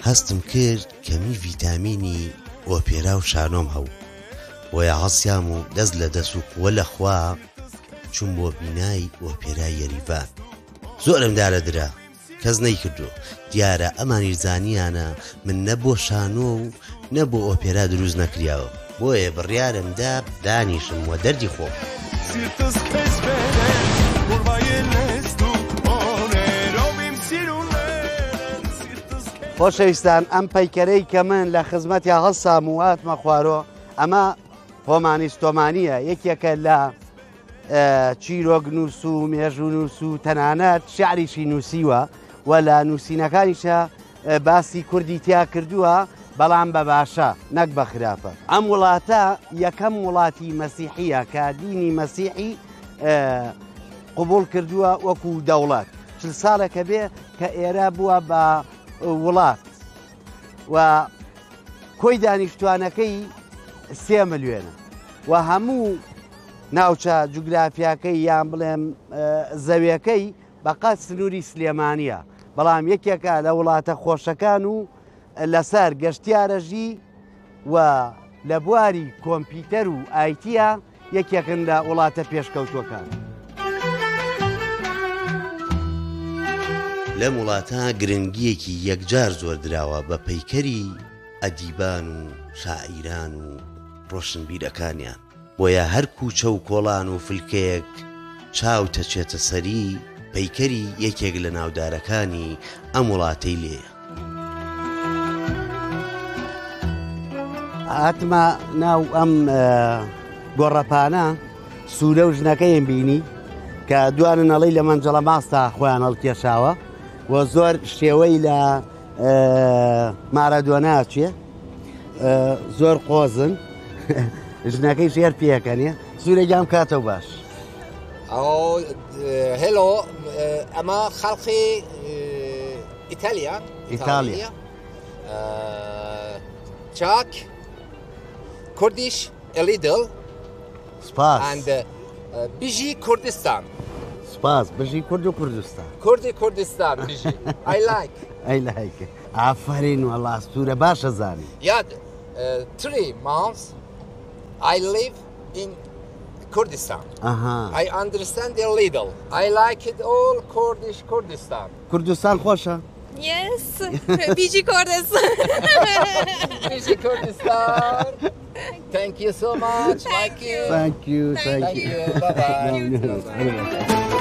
هەستم کرد کەمی ڤیتامینی ئۆپێرا و شانۆم هەبوو بۆیە هەڵسیام و دەست لە دەست و قووە لە خوا چوون بۆ بینایی ئۆپێرای یەریڤان. زۆرم دارەدرا کەس نەیکردو دیارە ئەمانی زانیانە من نە بۆ شانۆ و نە بۆ ئۆپێرا دروست نەکریاوە بۆیە بڕیارمدا دانیشم و دەردی خۆم. خۆشەویستان ئەم پەیکەرەی کە من لە خزمەتی هەڵسام و هاتمە خوارەوە ئەمە هۆمانیستۆمانیە یەکێکە لە چیرۆک نووس و مێژوو نووس و تەنانەت شعریشی نووسیوە و لە نووسینەکانیشە باسی کوردی تیا کردووە بەڵام بە باشە نەک بە خراپە. ئەم وڵاتە یەکەم وڵاتی مەسیحیە کە دینی مەسیحی قبول کردووە وەکو دەوڵەت 40 ساڵێکە بێ کە ئێرە بووە بە وڵات و کۆی دانیشتوانەکەی 3 ملیۆنە و هەموو ناوچە جوگرافیاکەی یان بڵێم زەویەکەی بەقەت سنووری سلێمانیە بەڵام یەکێکە لە وڵاتە خۆشەکان و لەسەر گەشتیارەژی و لە بواری کۆمپیوتەر و ئایتیە یەکێکن لە وڵاتە پێشکەوتوەکان. لەم وڵاتە گرنگیەکی یەکجار زۆر دراوە بە پەیکەری ئەدیبان و شاعیران و ڕۆشنبیرەکانیان بۆیە هەر کوچە و کۆڵان و فلکەیەک چاو تەچێتە سەری پەیکەری یەکێک لە ناودارەکانی ئەم وڵاتەی لێیە. هاتمە ناو ئەم گۆڕەپانە سوورە و ژنەکەیم بینی کە دوانن ئەڵەی لە مەنجەڵە ماستا خۆیان هەڵکێشاوە و زۆر شێوەی لە مارەدۆنا چێ زۆر قۆزن ژنەکەی ژێر پێەکەنێ سوورێکیان کاتە و باش. هێلۆ ئەمە خەڵقی ئیتالیا چاک کوردیش ئەلیدڵ سپاس بژی کوردستان سپاس بژی کورد و کوردستان کوردستان بژی I like ئافرین وەڵا سوورە باشە زانی. یاد 3 months I live in Kurdistan. I understand a little. I like it all Kurdistan. Kurdistan خۆشە؟ Yes. Biji Kurdistan. Biji Kurdistan. Thank you so much. Thank you. Bye-bye.